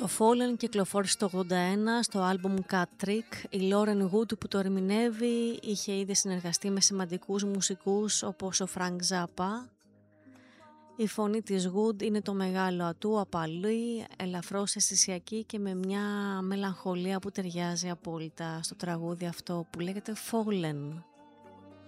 Το Fallen κυκλοφόρησε το 81 στο άλμπουμ Cat Trick. Η Lauren Wood που το ερμηνεύει είχε ήδη συνεργαστεί με σημαντικούς μουσικούς όπως ο Frank Zappa. Η φωνή της Wood είναι το μεγάλο ατού, απαλή, ελαφρώς αισθησιακή και με μια μελαγχολία που ταιριάζει απόλυτα στο τραγούδι αυτό που λέγεται Fallen.